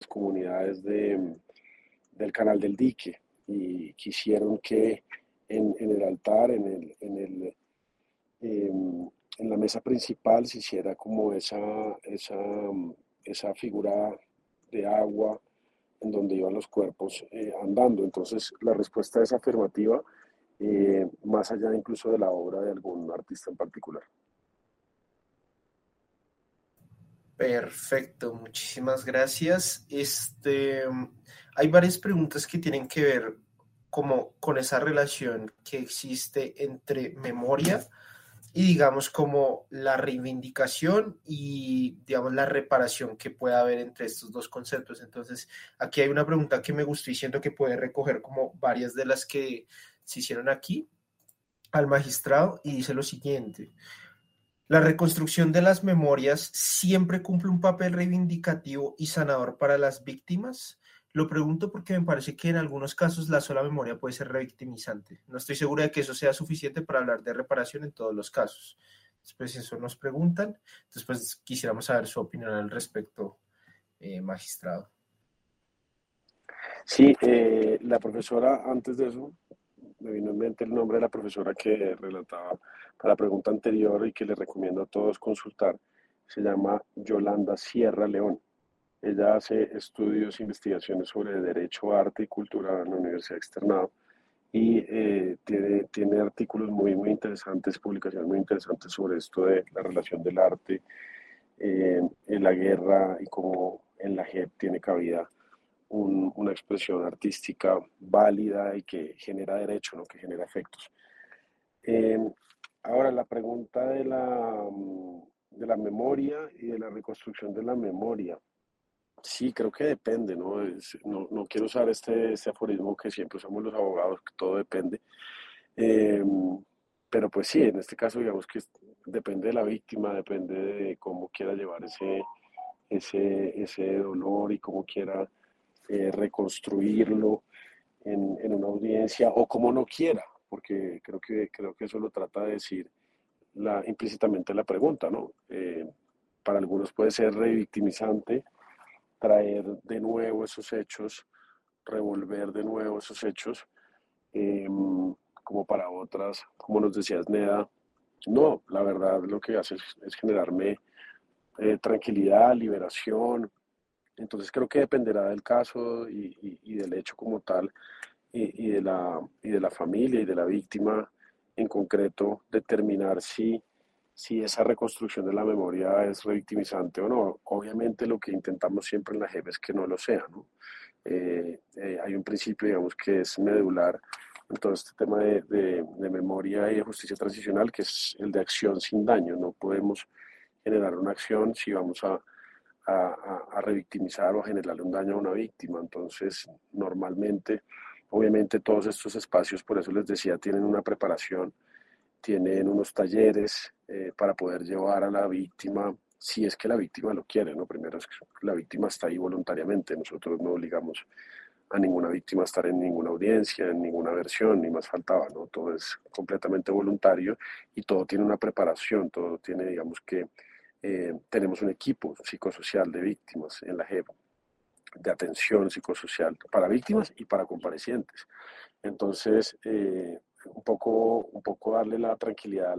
comunidades del Canal del Dique y quisieron que en el altar, en la mesa principal se hiciera como esa figura de agua en donde iban los cuerpos andando. Entonces la respuesta es afirmativa, más allá incluso de la obra de algún artista en particular. Perfecto, muchísimas gracias. Hay varias preguntas que tienen que ver como con esa relación que existe entre memoria y digamos como la reivindicación y digamos la reparación que pueda haber entre estos dos conceptos. Entonces, aquí hay una pregunta que me gustó y siento que puede recoger como varias de las que se hicieron aquí al magistrado y dice lo siguiente. La reconstrucción de las memorias siempre cumple un papel reivindicativo y sanador para las víctimas. Lo pregunto porque me parece que en algunos casos la sola memoria puede ser revictimizante. No estoy segura de que eso sea suficiente para hablar de reparación en todos los casos. Después eso nos preguntan. Después quisiéramos saber su opinión al respecto, magistrado. Sí, la profesora, antes de eso, me vino en mente el nombre de la profesora que relataba para la pregunta anterior y que le recomiendo a todos consultar. Se llama Yolanda Sierra León. Ella hace estudios e investigaciones sobre derecho, arte y cultura en la Universidad Externado y tiene artículos muy interesantes, publicaciones muy interesantes sobre esto de la relación del arte en la guerra y cómo en la JEP tiene cabida una expresión artística válida y que genera derecho, ¿no? Que genera efectos. Eh, Ahora, la pregunta de la memoria y de la reconstrucción de la memoria. Sí, creo que depende, ¿no? No quiero usar este aforismo que siempre usamos los abogados, que todo depende. Eh, pero pues sí, en este caso digamos que depende de la víctima, depende de cómo quiera llevar ese dolor y cómo quiera reconstruirlo en una audiencia o como no quiera, porque creo que eso lo trata de decir implícitamente la pregunta, ¿no? Para algunos puede ser revictimizante traer de nuevo esos hechos, revolver de nuevo esos hechos, eh, como para otras, como nos decías, Neda, no, la verdad lo que hace es generarme tranquilidad, liberación. Entonces creo que dependerá del caso y del hecho como tal y de la familia y de la víctima en concreto determinar si esa reconstrucción de la memoria es revictimizante o no. Obviamente lo que intentamos siempre en la JEP es que no lo sea, ¿no? Hay un principio, digamos, que es medular en todo este tema de memoria y de justicia transicional, que es el de acción sin daño. No podemos generar una acción si vamos a revictimizar o a generarle un daño a una víctima. Entonces, normalmente, obviamente todos estos espacios, por eso les decía, tienen una preparación, tienen unos talleres para poder llevar a la víctima, si es que la víctima lo quiere, ¿no? Primero es que la víctima está ahí voluntariamente, nosotros no obligamos a ninguna víctima a estar en ninguna audiencia, en ninguna versión, ni más faltaba, ¿no? Todo es completamente voluntario y todo tiene una preparación, todo tiene, digamos que, tenemos un equipo psicosocial de víctimas en la JEP, de atención psicosocial para víctimas y para comparecientes. Entonces, un poco darle la tranquilidad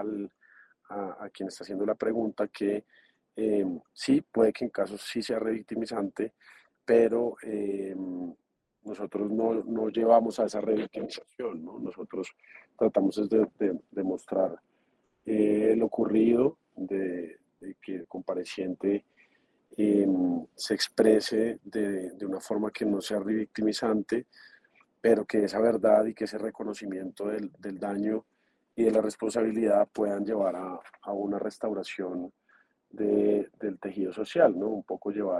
a quien está haciendo la pregunta que sí, puede que en casos sí sea revictimizante, pero nosotros no llevamos a esa revictimización, ¿no? Nosotros tratamos de mostrar lo ocurrido, de que el compareciente se exprese de una forma que no sea revictimizante, pero que esa verdad y que ese reconocimiento del daño y de la responsabilidad puedan llevar a una restauración del tejido social, ¿no? Un poco llevar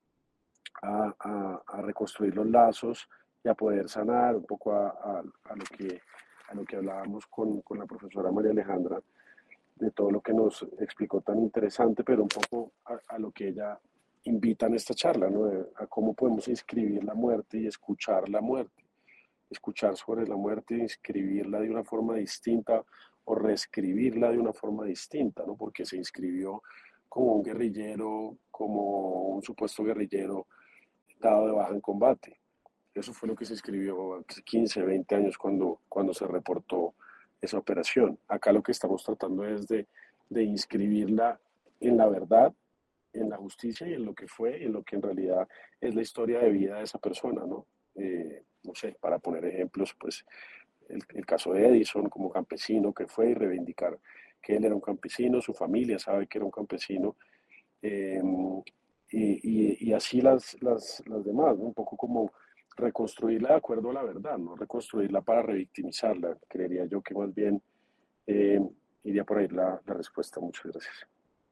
a reconstruir los lazos y a poder sanar un poco a lo que hablábamos con la profesora María Alejandra, de todo lo que nos explicó tan interesante, pero un poco a lo que ella invita en esta charla, ¿no? A cómo podemos inscribir la muerte y escuchar la muerte, escuchar sobre la muerte e inscribirla de una forma distinta o reescribirla de una forma distinta, ¿no? Porque se inscribió como un guerrillero, como un supuesto guerrillero dado de baja en combate. Eso fue lo que se escribió hace 15, 20 años cuando se reportó esa operación. Acá lo que estamos tratando es de inscribirla en la verdad, en la justicia y en lo que fue, en lo que en realidad es la historia de vida de esa persona, ¿no? No sé, para poner ejemplos, pues el caso de Edison como campesino que fue y reivindicar que él era un campesino, su familia sabe que era un campesino, eh, y así las demás, ¿no? Un poco como reconstruirla de acuerdo a la verdad, no reconstruirla para revictimizarla. Creería yo que más bien eh, iría por ahí la respuesta. Muchas gracias.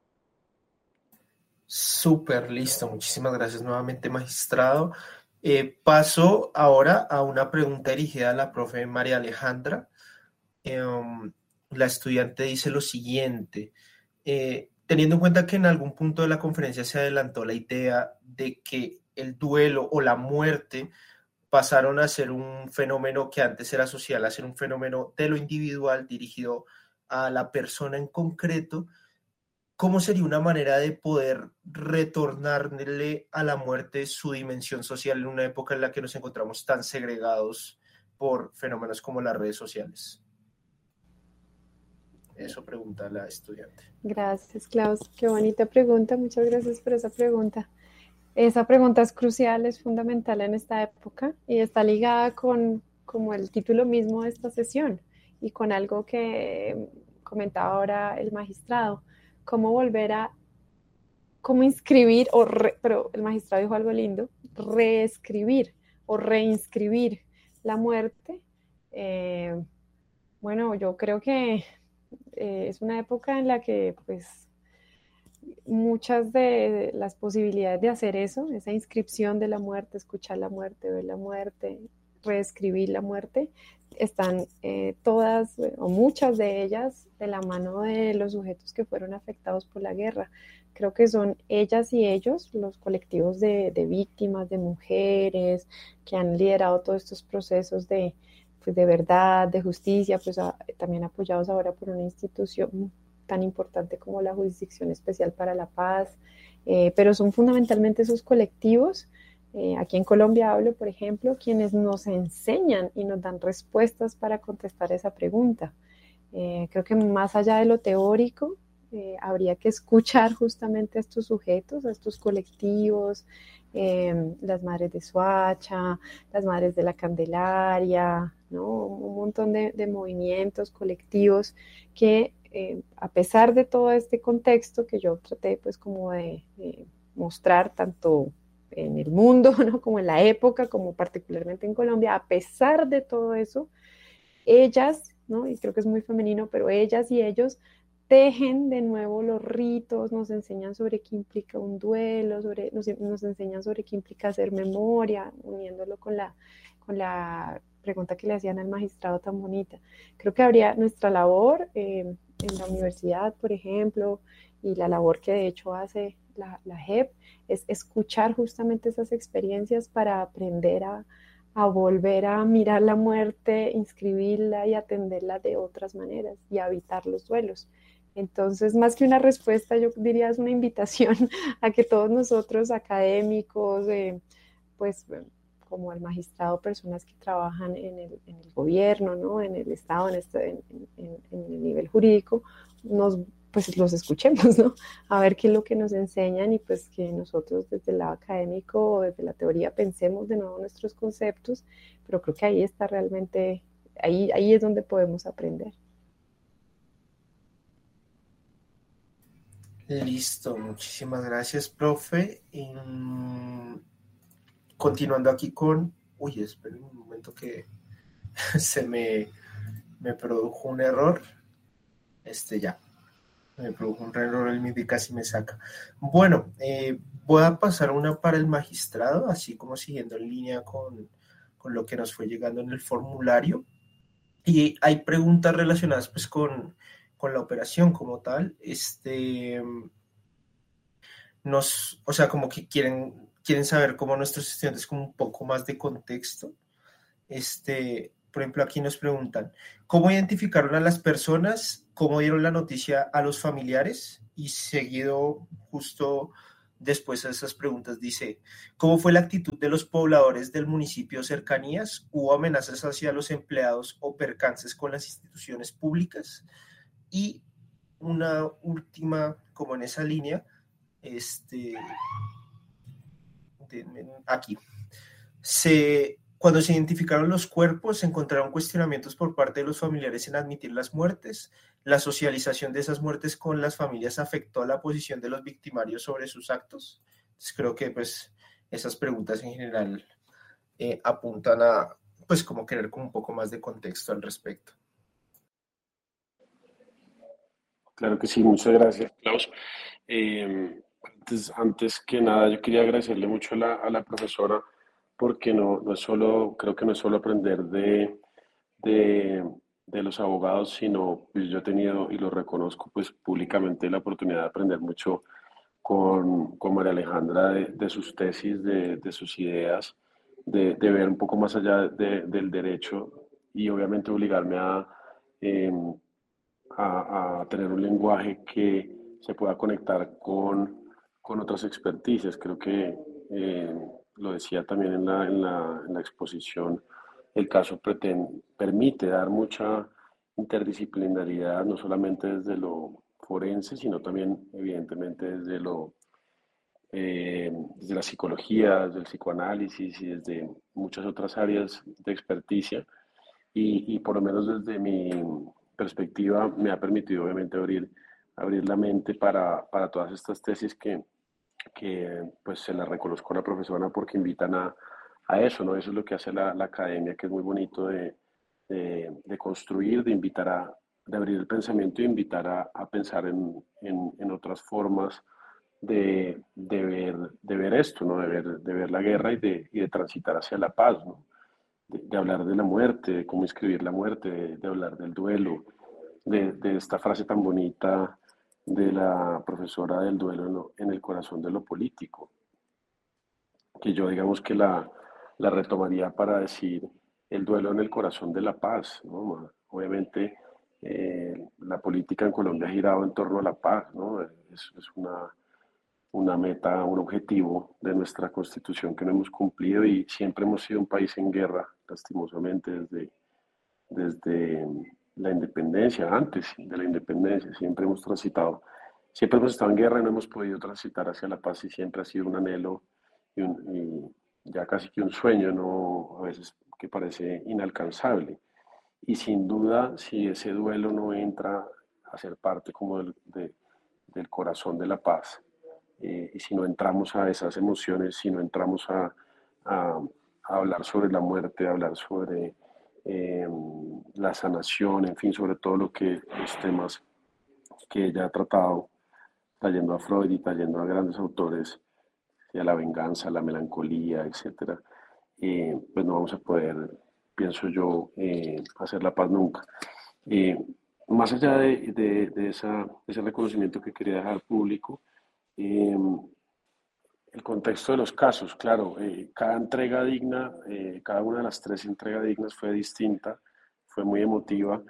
Súper listo, muchísimas gracias nuevamente, magistrado. Paso ahora a una pregunta dirigida a la profe María Alejandra. La estudiante dice lo siguiente, teniendo en cuenta que en algún punto de la conferencia se adelantó la idea de que el duelo o la muerte pasaron a ser un fenómeno que antes era social, a ser un fenómeno de lo individual dirigido a la persona en concreto. ¿Cómo sería una manera de poder retornarle a la muerte su dimensión social en una época en la que nos encontramos tan segregados por fenómenos como las redes sociales? Eso pregunta la estudiante. Gracias, Klaus. Qué bonita pregunta. Muchas gracias por esa pregunta. Esa pregunta es crucial, es fundamental en esta época y está ligada con como el título mismo de esta sesión y con algo que comentaba ahora el magistrado, cómo volver a, cómo inscribir, pero el magistrado dijo algo lindo, reescribir o reinscribir la muerte. Bueno, yo creo que es una época en la que pues muchas de las posibilidades de hacer eso, esa inscripción de la muerte, escuchar la muerte, ver la muerte, reescribir la muerte, están todas o muchas de ellas de la mano de los sujetos que fueron afectados por la guerra. Creo que son ellas y ellos, los colectivos de víctimas, de mujeres, que han liderado todos estos procesos pues de verdad, de justicia, pues también apoyados ahora por una institución tan importante como la Jurisdicción Especial para la Paz, pero son fundamentalmente esos colectivos, aquí en Colombia hablo, por ejemplo, quienes nos enseñan y nos dan respuestas para contestar esa pregunta. Creo que más allá de lo teórico, habría que escuchar justamente a estos sujetos, a estos colectivos, las madres de Soacha, las madres de la Candelaria, ¿no? Un montón de movimientos colectivos que a pesar de todo este contexto que yo traté pues como de mostrar tanto en el mundo, ¿no? Como en la época, como particularmente en Colombia, a pesar de todo eso, ellas, ¿no? Y creo que es muy femenino, pero ellas y ellos tejen de nuevo los ritos, nos enseñan sobre qué implica un duelo, nos enseñan sobre qué implica hacer memoria, uniéndolo con la pregunta que le hacían al magistrado tan bonita. Creo que habría nuestra labor en la universidad, por ejemplo, y la labor que de hecho hace la JEP, es escuchar justamente esas experiencias para aprender a volver a mirar la muerte, inscribirla y atenderla de otras maneras y a evitar los duelos. Entonces, más que una respuesta, yo diría es una invitación a que todos nosotros, académicos, pues como el magistrado, personas que trabajan en el gobierno, ¿no? En el Estado, en el nivel jurídico, pues los escuchemos, ¿no? A ver qué es lo que nos enseñan y pues que nosotros desde el lado académico o desde la teoría pensemos de nuevo nuestros conceptos, pero creo que ahí está realmente, ahí es donde podemos aprender. Listo, muchísimas gracias, profe. Continuando aquí con... Uy, esperen un momento que se me produjo un error. Ya. Me produjo un error, el MIDI casi me saca. Bueno, voy a pasar una para el magistrado, así como siguiendo en línea con lo que nos fue llegando en el formulario. Y hay preguntas relacionadas pues con la operación como tal. O sea, como que quieren saber cómo nuestros estudiantes con un poco más de contexto. Por ejemplo, aquí nos preguntan, ¿cómo identificaron a las personas? ¿Cómo dieron la noticia a los familiares? Y seguido justo Después de esas preguntas dice, ¿cómo fue la actitud de los pobladores del municipio cercanías? ¿Hubo amenazas hacia los empleados o percances con las instituciones públicas? Y una última, como en esa línea, aquí. Cuando se identificaron los cuerpos, se encontraron cuestionamientos por parte de los familiares en admitir las muertes. La socialización de esas muertes con las familias afectó a la posición de los victimarios sobre sus actos. Entonces, creo que pues esas preguntas en general apuntan a pues como querer con un poco más de contexto al respecto. Claro que sí, muchas gracias, Klaus. Antes que nada, yo quería agradecerle mucho a la profesora porque no es solo, creo que no es solo aprender de, de los abogados, sino pues yo he tenido, y lo reconozco pues públicamente, la oportunidad de aprender mucho con María Alejandra de sus tesis, de sus ideas, de ver un poco más allá del derecho y obviamente obligarme em, a tener un lenguaje que se pueda conectar con otras experticias. Creo que lo decía también en la exposición, el caso permite dar mucha interdisciplinaridad, no solamente desde lo forense, sino también evidentemente desde la psicología, desde el psicoanálisis y desde muchas otras áreas de experticia y por lo menos desde mi perspectiva me ha permitido obviamente abrir la mente para todas estas tesis que pues se las reconozco a la profesora porque invitan a eso, ¿no? Eso es lo que hace la academia, que es muy bonito de construir, de abrir el pensamiento e invitar a pensar en otras formas de ver esto, ¿no? De ver la guerra y de transitar hacia la paz, ¿no? De hablar de la muerte, de cómo escribir la muerte, de hablar del duelo, de esta frase tan bonita de la profesora del duelo en el corazón de lo político, que yo digamos que la retomaría para decir el duelo en el corazón de la paz, ¿no? Obviamente la política en Colombia ha girado en torno a la paz, ¿no? Es una meta, un objetivo de nuestra constitución que no hemos cumplido y siempre hemos sido un país en guerra, lastimosamente, desde la independencia, antes de la independencia, siempre hemos estado en guerra y no hemos podido transitar hacia la paz y siempre ha sido un anhelo y ya casi que un sueño, ¿no? A veces que parece inalcanzable. Y sin duda, si ese duelo no entra a ser parte como del corazón de la paz, y si no entramos a esas emociones, si no entramos a hablar sobre la muerte, a hablar sobre eh, la sanación, en fin, sobre todo los temas que ella ha tratado, trayendo a Freud y trayendo a grandes autores, y a la venganza, la melancolía, etcétera, pues no vamos a poder, pienso yo, hacer la paz nunca. Eh, Más allá de ese reconocimiento que quería dejar público, eh, el contexto de los casos, claro, cada entrega digna, cada una de las tres entregas dignas fue distinta, fue muy emotiva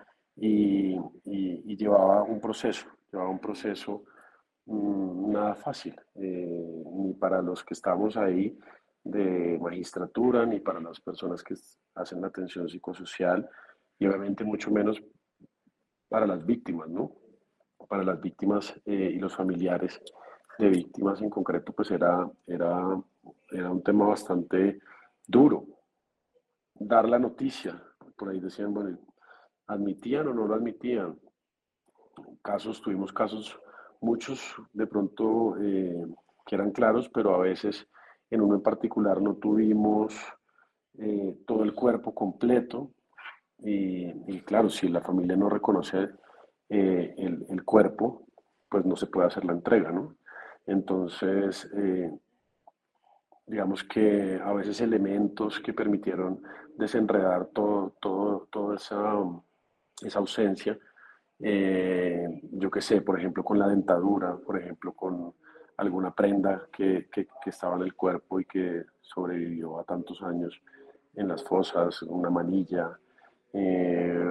y llevaba un proceso nada fácil, ni para los que estamos ahí de magistratura, ni para las personas que hacen la atención psicosocial y obviamente mucho menos para las víctimas, ¿no? Para las víctimas y los familiares de víctimas en concreto, pues era un tema bastante duro. Dar la noticia, por ahí decían, bueno, ¿admitían o no lo admitían? Tuvimos casos, muchos de pronto que eran claros, pero a veces en uno en particular no tuvimos todo el cuerpo completo y claro, si la familia no reconoce el cuerpo, pues no se puede hacer la entrega, ¿no? Entonces, digamos que a veces elementos que permitieron desenredar toda esa ausencia, yo qué sé, por ejemplo, con la dentadura, por ejemplo, con alguna prenda que estaba en el cuerpo y que sobrevivió a tantos años en las fosas, una manilla, eh,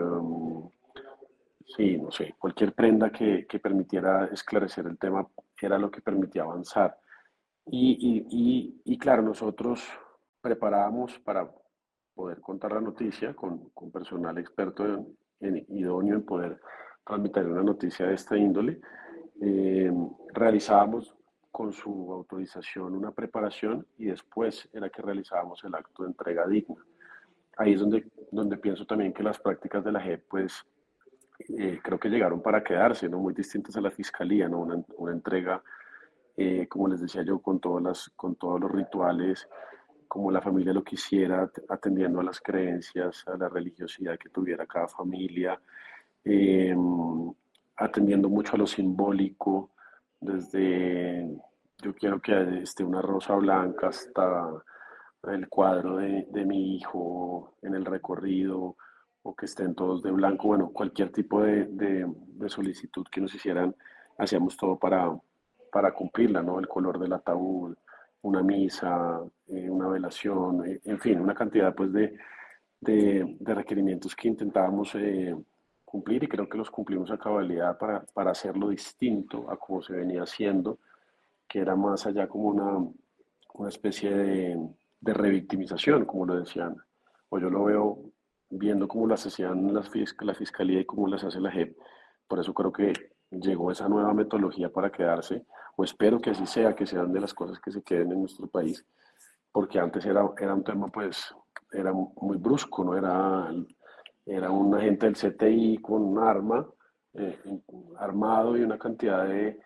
sí, no sé, cualquier prenda que permitiera esclarecer el tema era lo que permitía avanzar. Y claro, nosotros preparábamos para poder contar la noticia con personal experto idóneo en poder transmitir una noticia de esta índole. Eh, Realizábamos con su autorización una preparación y después era que realizábamos el acto de entrega digna. Ahí es donde pienso también que las prácticas de la JEP, pues creo que llegaron para quedarse, ¿no? Muy distintas a la fiscalía, ¿no? Una entrega, como les decía yo, con todos los rituales, como la familia lo quisiera, atendiendo a las creencias, a la religiosidad que tuviera cada familia, eh, atendiendo mucho a lo simbólico, desde yo quiero que esté una rosa blanca hasta el cuadro de mi hijo en el recorrido, o que estén todos de blanco, bueno, cualquier tipo de solicitud que nos hicieran, hacíamos todo para cumplirla, ¿no? El color del ataúd, una misa, una velación, en fin, una cantidad pues de requerimientos que intentábamos cumplir, y creo que los cumplimos a cabalidad para hacerlo distinto a como se venía haciendo, que era más allá como una especie de revictimización, como lo decían, o yo lo veo viendo cómo las hacían la Fiscalía y cómo las hace la JEP. Por eso creo que llegó esa nueva metodología para quedarse, o espero que así sea, que sean de las cosas que se queden en nuestro país, porque antes era un tema, pues, era muy brusco, ¿no? Era un agente del CTI con un arma, eh, armado, y una cantidad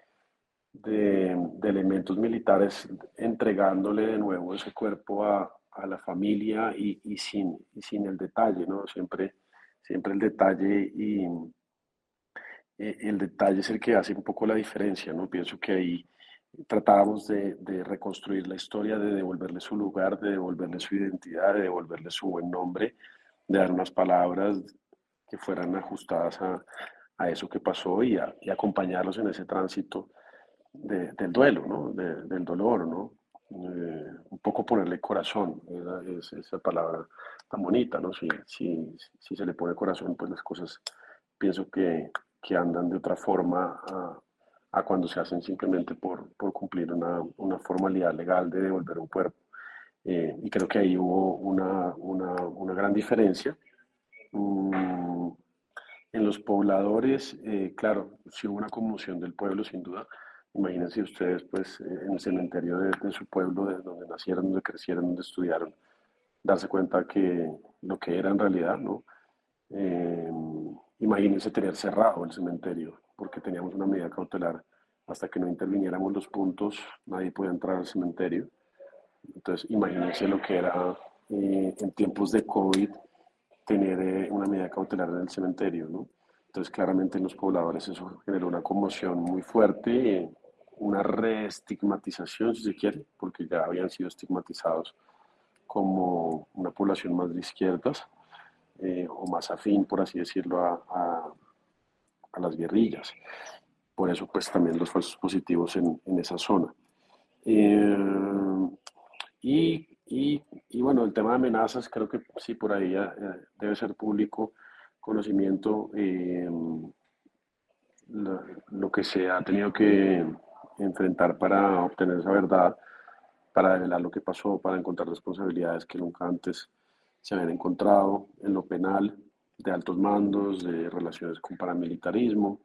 de elementos militares entregándole de nuevo ese cuerpo a la familia, y sin el detalle, ¿no? Siempre el detalle, y el detalle es el que hace un poco la diferencia, ¿no? Pienso que ahí tratábamos de reconstruir la historia, de devolverle su lugar, de devolverle su identidad, de devolverle su buen nombre, de dar unas palabras que fueran ajustadas a eso que pasó, y acompañarlos en ese tránsito del duelo, ¿no? Del dolor, ¿no? Un poco ponerle corazón, es esa palabra tan bonita, ¿no? Si se le pone corazón, pues las cosas pienso que andan de otra forma a cuando se hacen simplemente por cumplir una formalidad legal de devolver un cuerpo. Y creo que ahí hubo una gran diferencia. Mm, en los pobladores, claro, sí hubo una conmoción del pueblo, sin duda. Imagínense ustedes, pues, en el cementerio de su pueblo, de donde nacieron, donde crecieron, donde estudiaron, darse cuenta que lo que era en realidad, ¿no? Eh, Imagínense tener cerrado el cementerio, porque teníamos una medida cautelar. Hasta que no interviniéramos los puntos, nadie podía entrar al cementerio. Entonces, imagínense lo que era, en tiempos de COVID, tener una medida cautelar en el cementerio, ¿no? Entonces, claramente en los pobladores eso generó una conmoción muy fuerte, una reestigmatización, si se quiere, porque ya habían sido estigmatizados como una población más de izquierdas, o más afín, por así decirlo, a las guerrillas. Por eso, pues, también los falsos positivos en esa zona. Eh, y bueno, el tema de amenazas, creo que sí, por ahí debe ser público conocimiento, lo que se ha tenido que enfrentar para obtener esa verdad, para revelar lo que pasó, para encontrar responsabilidades que nunca antes se habían encontrado en lo penal, de altos mandos, de relaciones con paramilitarismo,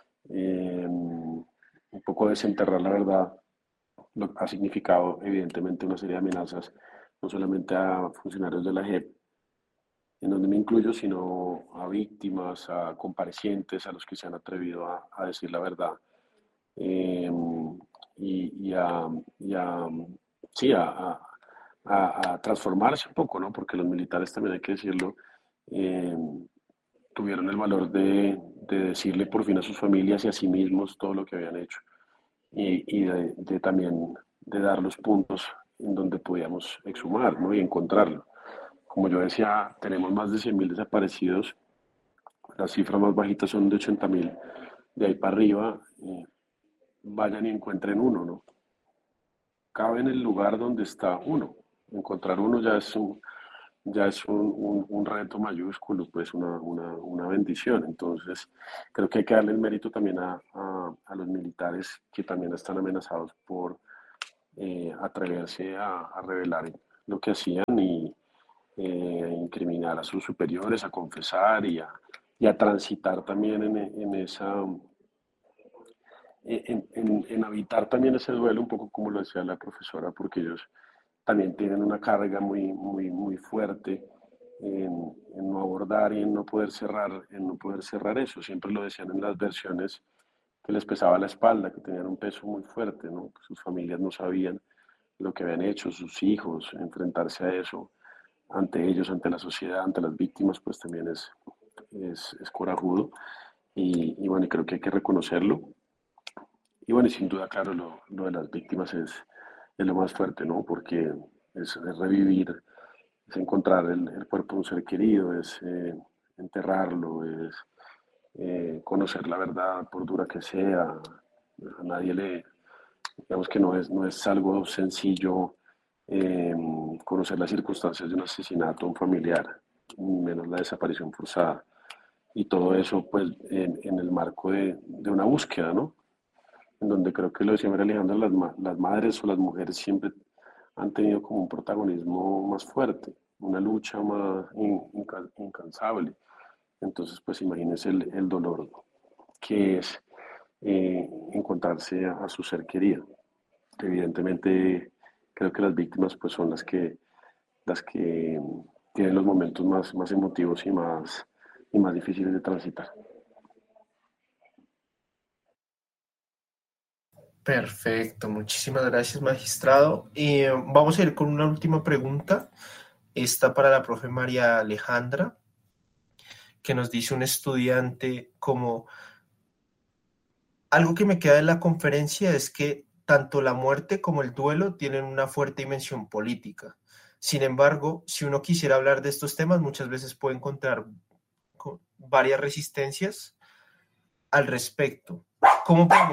un poco desenterrar la verdad. Ha significado evidentemente una serie de amenazas, no solamente a funcionarios de la JEP, en donde me incluyo, sino a víctimas, a comparecientes, a los que se han atrevido a decir la verdad, eh, y a sí, a transformarse un poco, ¿no? Porque los militares, también hay que decirlo, eh, tuvieron el valor de decirle por fin a sus familias y a sí mismos todo lo que habían hecho, y de también de dar los puntos en donde podíamos exhumar, ¿no? Y encontrarlo. Como yo decía, tenemos más de 100.000 desaparecidos, las cifras más bajitas son de 80.000, de ahí para arriba, vayan y encuentren uno, ¿no? Cabe en el lugar donde está uno. Encontrar uno ya es un reto mayúsculo, pues una bendición. Entonces, creo que hay que darle el mérito también a los militares, que también están amenazados atreverse a revelar lo que hacían y incriminar a sus superiores, a confesar y a transitar también en esa, en habitar también ese duelo, un poco como lo decía la profesora, porque ellos también tienen una carga muy fuerte en no abordar y en no poder cerrar eso. Siempre lo decían en las versiones que les pesaba la espalda, que tenían un peso muy fuerte, ¿no? Que sus familias no sabían lo que habían hecho, sus hijos, enfrentarse a eso ante ellos, ante la sociedad, ante las víctimas, pues también es corajudo. Y bueno, y creo que hay que reconocerlo. Y bueno, y sin duda, claro, lo de las víctimas es lo más fuerte, ¿no? Porque es revivir, es encontrar el cuerpo de un ser querido, es enterrarlo, es conocer la verdad, por dura que sea. A nadie le, digamos que no es algo sencillo eh, conocer las circunstancias de un asesinato a un familiar, menos la desaparición forzada. Y todo eso, pues, en el marco de una búsqueda, ¿no? En donde creo que lo decía María Alejandra, las madres o las mujeres siempre han tenido como un protagonismo más fuerte, una lucha más incansable. Entonces, pues imagínense el dolor que es encontrarse a su ser querido. Evidentemente, creo que las víctimas pues son las que tienen los momentos más emotivos y más difíciles de transitar. Perfecto, muchísimas gracias, magistrado. Vamos a ir con una última pregunta. Esta para la profe María Alejandra, que nos dice un estudiante como algo que me queda de la conferencia es que tanto la muerte como el duelo tienen una fuerte dimensión política. Sin embargo, si uno quisiera hablar de estos temas, muchas veces puede encontrar varias resistencias al respecto. ¿Cómo podemos